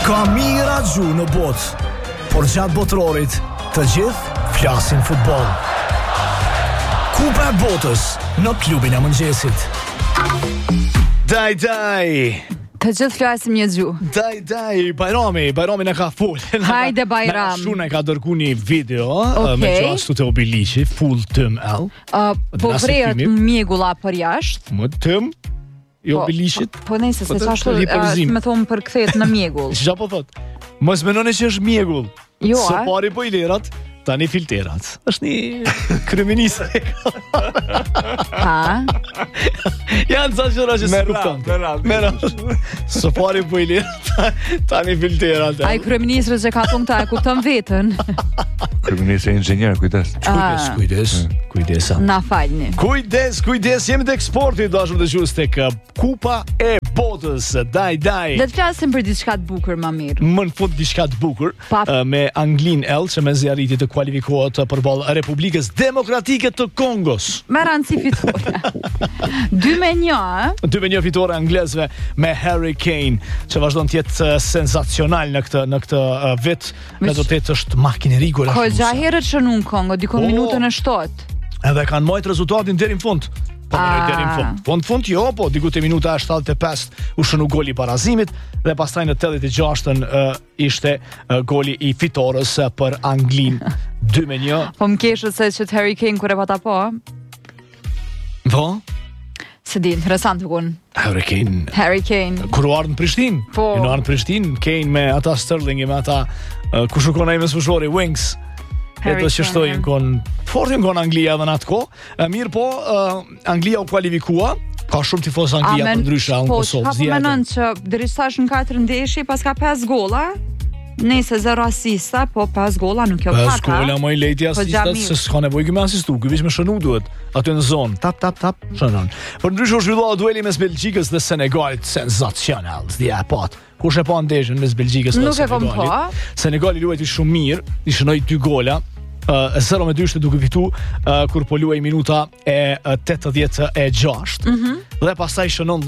Ka mira gju në botë, por gjatë botërorit të gjithë flasin futboll. Kupa e botës në klubin e mëngjesit. Daj. Të gjithë flasim një gju. Daj, Bajrami në ka full. Hajde Bajram. Shuna ka dërgu një video me qastu të Obiliqi, full tëm el. Po vrejët mjegulla për jashtë. Më tëm, i Obiliqit. Po nejse, se qashtu me thonë për këthet në mjegull. Qa po thot? Mos menone që është mjegull. Jo, Së pari po i lerat, tani filterat. Është një kriminisa. Ha? Janë ca qëra që së kupton. Mera. Së pari po i lerat, tani filterat. Ai kryeministri që ka thonë ta e kupton vetën. Kryeministri inxhinier, kujdes. Kujdes. Na falni. Kujdes, jemi tek sporti, dashur dëgjues, tek Kupa e Botës. Daj. Le të flasim për diçka të bukur më mirë. Më në fund diçka të bukur me Anglin L, që mezi arriti të kualifikohet përballë Republikës Demokratike të Kongos. Me rëndësi fitore. 2-1, 2-1 fitore anglezëve me Harry Kane, që vazhdon të jetë sensacional në këtë vit. Me vërtet është makineri golashuese. Ko herët që në Kongo, dikon minutën e 7. Edhe kanë mojt rezultatin deri në fund. Po në fund jo, po diku te minuta 75 u shënu goli i parazimit dhe pastaj në 86-ën ishte goli i fitores për Anglin 2-1. Po më keshët se që të Harry Kane kur e pata po? Po? Se di, interesant të kun. Harry Kane. Kur u ardhë në Prishtinë? Po. Në ardhë në Prishtinë, Kane me ata Sterling, me ata ku shukon ai me sfushori Wings. Eto që shtojnë fortin kon Anglia dhe në atë ko. Mirë po, Anglia u kualifikua. Ka shumë tifos Anglia për ndrysha në Kosovë. Po, që ka përmenon që dërishtash në 4 ndeshje, pas ka 5 gola. Nëse 0 asista, po 5 gola nuk jo pak. 5 gola më i lejti asistat, se s'ka nevoj këmë asistu. Këvish me shënu duhet, aty në zonë. Tap, shënon. Për ndryshë u zhvillua dueli mes Belgjikës dhe Senegalit, sensacional. Zdja e pat. Kush e pa ndeshën mes Belgjikës dhe Senegalit? Senegali luajti shumë mirë, i shënoi 2 gola. 0-2 ishte duke fitu kur po luaj minuta e 86. Dhe pastaj shënon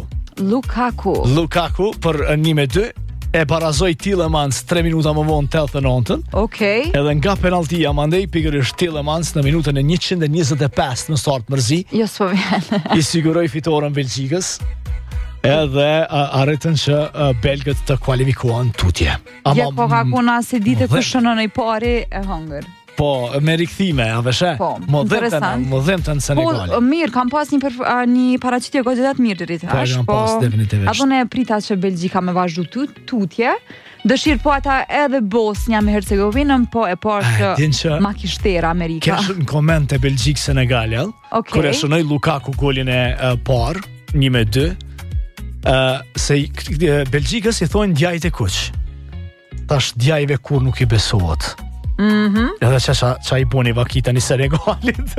Lukaku për 1-2 e barazoi Tielemans 3 minuta më vonë 89-ën. Okej. Edhe nga penaltia mandej pikërisht Tielemans në minutën e 125 në start mërzi. Jo s'po vjen. I siguroi fitoren Belgjikës. Edhe arritën që belgët të kualifikohen tutje. Po ka kuna se dite ku shënon ai pari e hëngër. Po, me rikthime, a veshe? Po, interesant. Më dhemëtën Senegali. Po, mirë, kam pas një paraqitje goxhat mirë deri tash. Po, pas definitivisht. Apo ne prita që Belgjika me vazhdu tutje. Dëshirë po ata edhe Bosnia me Hercegovinën, po e që ma kishtera Amerika. Kesh në koment e Belgjik Senegali, kur e shënoj Lukaku golin e parë, 1-2. Se Belgjikës i thonë djajt e kuq. Tash djajve kur nuk i besohet. Edhe qa i boni vakita një Senegalit.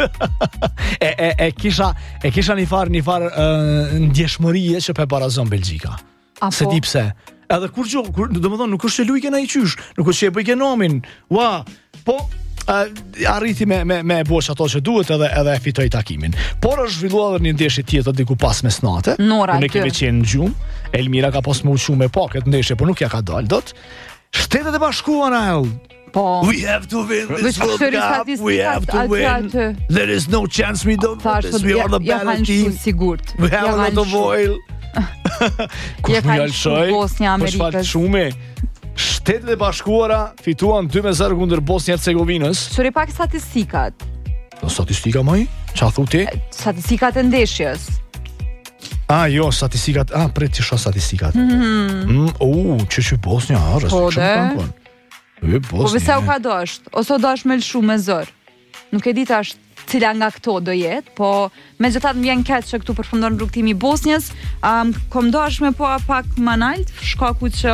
e kisha një farë ndjeshmërije që pe barazon Belgjika. Se di pse. Edhe kur do më thonë, nuk është që lujke na i qysh, nuk është që e bëjke nomin. Po arriti me bosh ato që duhet edhe e fitoj takimin. Por është zhvilluar një ndeshje tjetër diku pas mesnate. Unë kemi qenë në gjumë. Elmira ka pas më uqu me paket ndeshje, por nuk ja ka dalë dot. Shtetet e Bashkuara, po. We have to win this World Cup. We have to win. There is no chance we don't win this. We are the better team. We have a lot of oil. Ja kanë shumë Bosnia Amerikës. Shtetet e Bashkuara fituan 2-0 kundër Bosnia-Hercegovinës. Shuri pak statistikat. Statistika moj? Qa thu ti? Statistikat e ndeshjes. Jo, statistikat. Pret që shoh statistikat. Që Bosnia, po dhe? Po vëse u ka dosht, ose dosht me lëshu me zër. Nuk e dita është cila nga këto do jetë, po me gjithat më vjen ketë që këtu përfundon rrugtimi Bosnjës. Kom dosht me po pak më nalt, shkaku që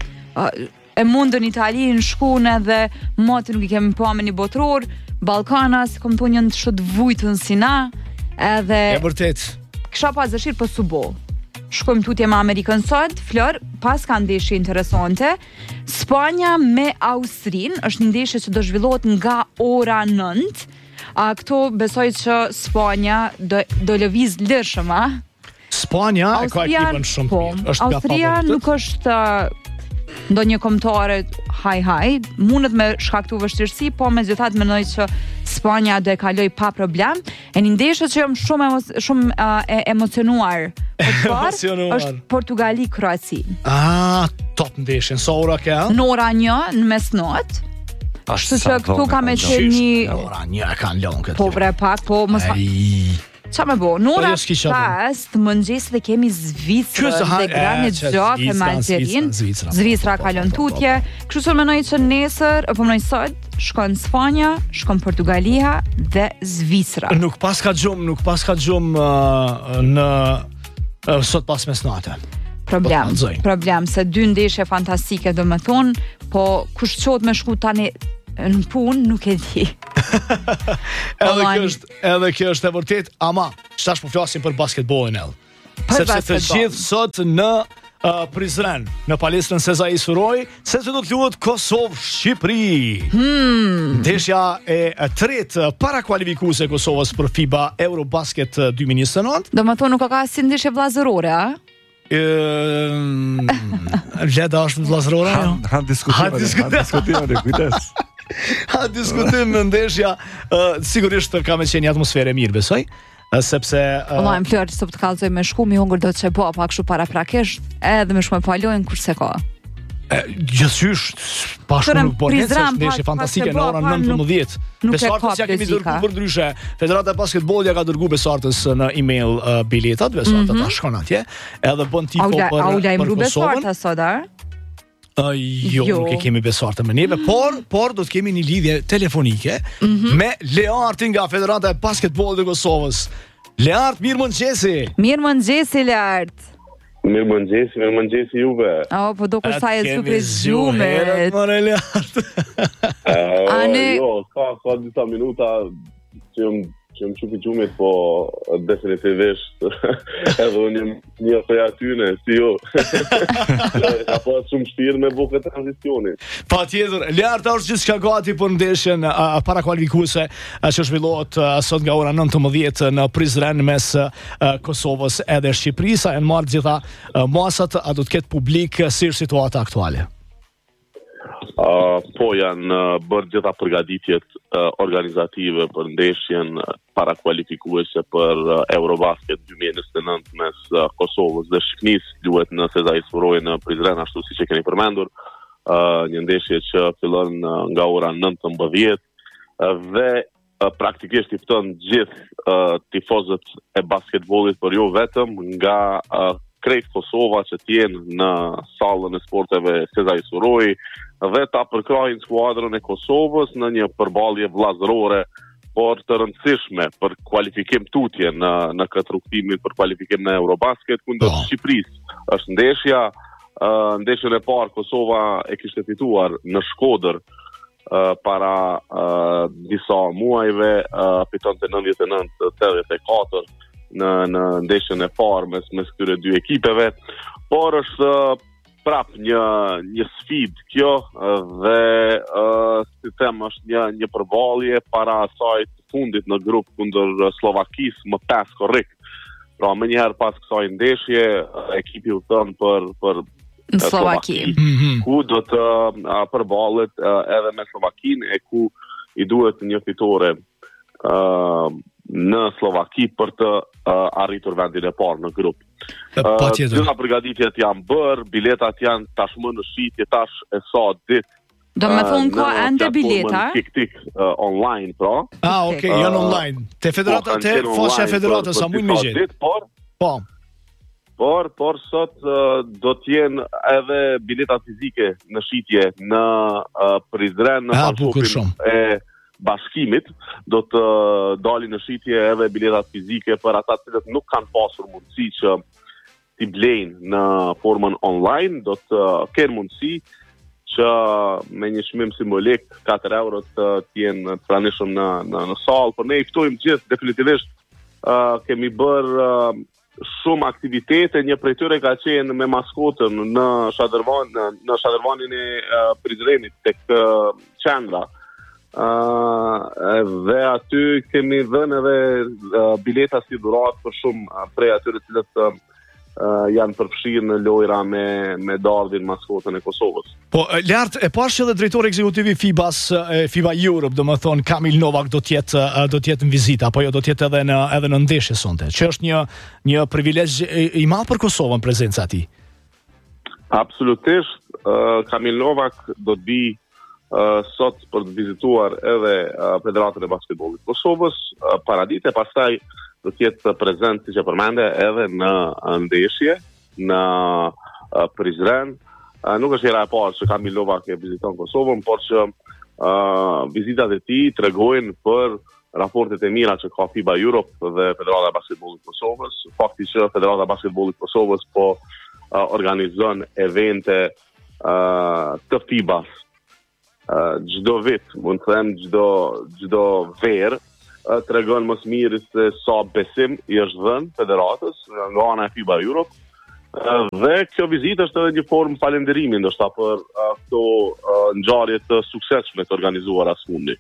e mundën Italinë shkune dhe moti nuk i kemi pa me një botror, Balkanas, kom të njën të shëtë vujtën si na, edhe... E vërtet. Kisha pas dëshirë për subo. Shkojmë tutje me Amerikën sot, Flor, pas ka ndeshje interesante. Spanja me Austrin, është një ndeshje që do zhvillohet nga ora 9. Këto besoj që Spanja do lëviz lëshëm, Spanja e ka ekipën shumë mirë. Austria nuk është ndonjë kombëtare haj, mundet me shkaktu vështirësi, po megjithatë mendoj që Spanja do e kaloj pa problem. E një ndeshje që jam shumë emocionuar. Është Portugali-Kroaci. Top ndeshje. Sa ora ka? Në ora 1 në mesnatë. Ashtu që këtu ka me qenë një... Ora 1 e kanë lënë këtë. Po bre pak, po mos... Qa me bo? Në ora 5 të mëngjesit dhe kemi Zvicrën dhe Granit Gjokë me Algjerin. Zvicra ka lënë tutje. Kështu që menoj që nesër, po menoj sot, shkon Spanja, shkon Portugalia dhe Zvicra. Nuk pas ka gjumë në sot pas mesnate. Problem, se 2 ndeshje fantastike do me thonë, po kush qot me shku tani në punë, nuk e di. Edhe kjo është e vërtet, ama çtash po flasim për basketbollin edhe. Sepse të gjithë sot në Prizren, në palestrën Sezai Suroj, se të do të luhet Kosovë-Shqipëri. Ndeshja e tretë para kualifikuese e Kosovës për FIBA Eurobasket 2029. Do më thonë nuk ka si ndeshje vllazërore, a? Leda është vllazërore? Han diskutime, kujdes. Ha diskutim në ndeshja, sigurisht ka me qenë atmosferë e mirë, besoj, sepse Valla më flër sot të kallzoj me shku, mi hungur do të çebo pa kështu para prakesh, edhe me shkoj palojën kurse ka. Gjithësysh pashku nuk po necë është ndeshje fantastike në orën 19. Besartës ja kemi dërgu për ndryshe. Federata e basketbollit ja ka dërgu Besartës në email biletat, Besarta ta shkon atje, edhe bën tifo për Kosovën. Besarta sot, a? Jo, nuk e kemi Besartë me neve, por do të kemi një lidhje telefonike me Leartin nga Federata e Basketbollit të Kosovës. Leart, mirëmëngjesi. Mirëmëngjesi Leart. Mirëmëngjesi juve. Po do kur sa e super zgjumet. More Leart. Jo, ka disa minuta që më qupi gjumit, po definitivisht edhe unë një prej atyne, si jo. Ka pas shumë shtirë me buke tranzicionit. Pa tjetër, Learta është gjithçka gati për ndeshjen para kualifikuese që zhvillohet sot nga ora 19 në Prizren mes Kosovës edhe Shqipërisë. Janë marrë gjitha masat, a do të ketë publik, si është situata aktuale? Po janë bërë gjitha përgatitjet organizative për ndeshjen para kualifikuese për Eurobasket 2029 mes Kosovës dhe Shqipërisë, luhet në Sezai Suroj në Prizren, ashtu siç e keni përmendur, një ndeshje që fillon nga ora 19 dhe praktikisht i fton gjithë tifozët e basketbollit, por jo vetëm, nga krejt Kosova që t'jenë në sallën e sporteve Sezai Suroj dhe ta përkrajnë skuadrën e Kosovës në një përballje vllazërore, por të rëndësishme për kualifikim tutje në këtë rrugtimin për kualifikim në Eurobasket kundër Shqipërisë. Është ndeshjen e parë Kosova e kishte fituar në Shkodër para disa muajve, fitonte 99-84 në ndeshjen e parë mes këtyre dy ekipeve, por është prap një sfidë kjo dhe si them është një përballje para asaj të fundit në grup kundër Slovakisë më 5 korrekt. Pra më njëherë pas kësaj ndeshje ekipi u thon për Slovaki, ku do të përballet edhe me Slovakinë, e ku i duhet një fitore në Slovaki për të arritur vendin e parë në grup. Gjitha përgatitjet janë bërë, biletat janë tashmë në shitje, tash e sa ditë. Do me thonë ka ende bileta? Tik online, pra. Okej, janë online. Te federata, te fosha e federatës, sa mujnë me gjithë. Por sot do t'jenë edhe bileta fizike në shitje në Prizren, në parshopin e bashkimit, do të dalin në shitje edhe biletat fizike për ata të cilët nuk kanë pasur mundësi që t'i blejnë në formën online, do të kenë mundësi që me një çmim simbolik 4 euro të jenë të pranishëm në sallë, por ne i ftojmë gjithë definitivisht. Kemi bërë shumë aktivitete, një prej tyre ka qenë me maskotën në Shadërvanin e Prizrenit tek qendra. Dhe aty kemi dhënë edhe bileta si dhuratë për shumë prej atyre cilët janë përfshirë në lojra me Dardhin, maskotën e Kosovës. Po, lart, e pash që dhe drejtori ekzekutivi FIBA Europe, domethënë Kamil Novak do të jetë në vizitë, apo jo do të jetë edhe në ndeshje sonte, që është një privilegj i madh për Kosovën prezenca e tij. Absolutisht, Kamil Novak do të vi sot për të vizituar edhe Federatën e Basketbollit të Kosovës, paradite, pastaj do të jetë prezent, siç e përmende, edhe në ndeshje në Prizren. Nuk është hera e parë që Kamil Novak e viziton Kosovën, por që vizitat e tij tregojnë për raportet e mira që ka FIBA Europe dhe Federata e Basketbollit të Kosovës. Fakti që Federata e Basketbollit të Kosovës po organizon evente të FIBA-s çdo vit, mund të them çdo verë, tregon më së miri se sa besim i është dhënë federatës nga ana e FIBA Europe, dhe kjo vizitë është edhe një formë falënderimi ndoshta për këto ngjarje të suksesshme të organizuara së fundi.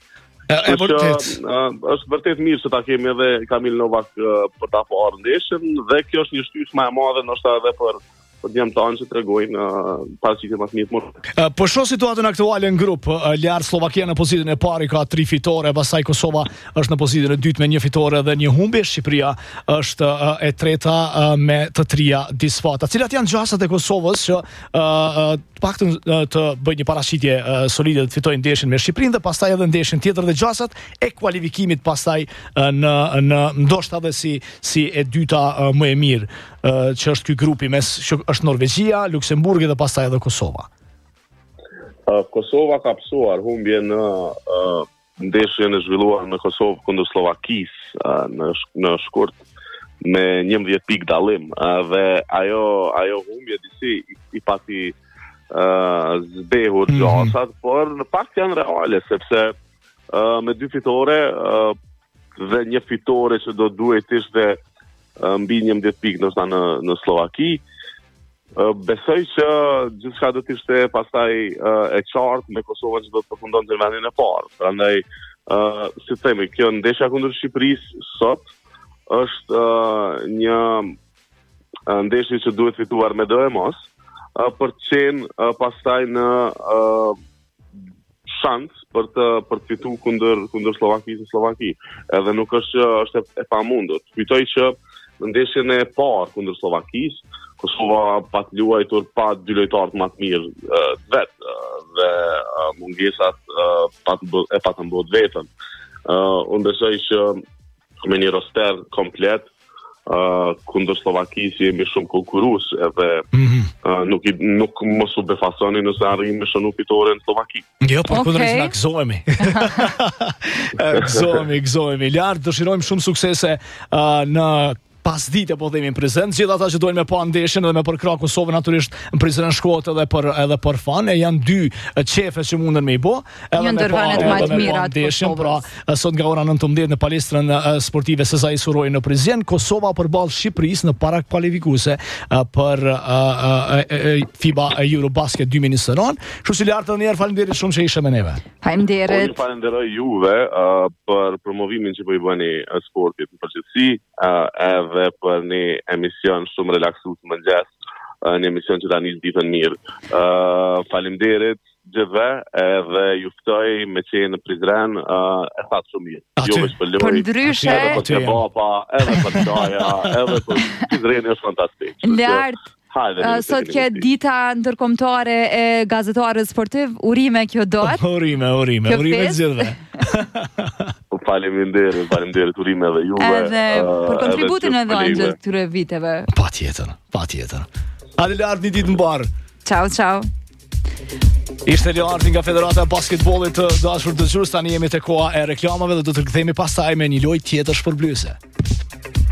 Është vërtet mirë që ta kemi edhe Kamil Novak për ta parë ndeshjen, dhe kjo është një shtysh më e madhe ndoshta edhe për jam tanë që tregojnë paraqitje më të mirë. Po shoh situatën aktuale në grup, lart Slovakia në pozitën e parë ka 3 fitore, pastaj Kosova është në pozitën e dytë me 1 fitore dhe 1 humbje, Shqipëria është e treta me të 3 disfata. Cilat janë gjasat e Kosovës që paktën të bëjë një paraqitje solide të fitojë ndeshjen me Shqipërinë dhe pastaj edhe ndeshjen tjetër, dhe gjasat e kualifikimit pastaj në ndoshta edhe si e dyta më e mirë, që është ky grupi që është Norvegjia, Luksemburgi dhe pastaj edhe Kosova. Kosova ka psuar humbje në ndeshjen e zhvilluar në Kosovë kundër Slovakisë në shkurt me 11 pikë dallim, dhe ajo humbje disi i pati zbehur gjasat, por në fakt janë reale, sepse me 2 fitore dhe 1 fitore që do duhet ishte mbi 11 pikë ndoshta në Slovaki, besoj që gjithçka do të ishte pastaj e qartë me Kosovën që do të përfundonte në vendin e parë. Prandaj, si themi, kjo ndeshja kundër Shqipërisë sot është një ndeshje që duhet fituar me do e mos, për të qenë pastaj në shans për të fitu kundër Slovaki. Edhe nuk është e pamundur. Kujtoj që në ndeshjen e parë kundër Slovakisë, Kosova pat luajtur pa 2 lojtarë më të mirë të vetë, dhe mungesat e patën bëhet vetën. Unë besoj që me një roster komplet kundër Slovakisë jemi shumë konkurrues, edhe nuk mos u befasoni nëse arrijmë me shënu fitore në Slovaki. Jo, por kundërshta na gëzohemi. Gëzohemi. Lart, dëshirojmë shumë suksese në pas dite, po themi, në prezent. Gjithë ata që dojnë me pa ndeshjen dhe me përkra Kosovën natyrisht në Prizren shkohet edhe për fan, e janë 2 qefe që mundën me i bo, një ndërvanet më të mira të Kosovës. Pra, sot nga ora 19 në palestrën sportive Sezai Suroj në Prizren, Kosova përballë Shqipërisë në para kualifikuese për FIBA Eurobasket 2020. Kështu që lart, edhe një herë faleminderit shumë që ishe me neve. Faleminderit. Falenderoj juve për promovimin që po i bëni sportit në përgjithësi, edhe për një emision shumë relaksues mëngjes, një emision që tani ditën mirë. Faleminderit gjithve, edhe ju ftoj me qenë në Prizren, e thatë shumë mirë. Jo veç për lojë, për ndryshe, edhe për kebaba, edhe për qaja, edhe për Prizreni është fantastik. Lart. Sot ke dita ndërkombëtare e gazetarëve sportiv, urime kjo dot. Urime gjithve. Faleminderit, urime edhe juve. Edhe për kontributin e dhënë gjatë këtyre viteve. Patjetër. Hadi lart, një ditë mbar. Ciao. Ishte Leonardi nga Federata e Basketbollit të dashur dëgjues, tani jemi te koha e reklamave dhe do të rikthehemi pastaj me një lojë tjetër shpërblyese.